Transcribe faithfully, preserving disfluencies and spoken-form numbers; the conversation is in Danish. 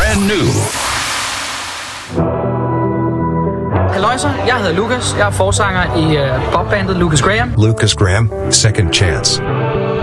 brand new. Halløjsa, jeg hedder Lukas. Jeg er forsanger i uh, popbandet Lucas Graham. Lucas Graham, Second Chance.